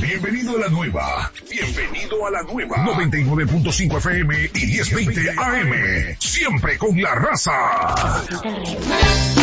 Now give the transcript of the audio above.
Bienvenido a la nueva. Bienvenido a la nueva. 99.5 FM y 1020 AM. Siempre con la raza.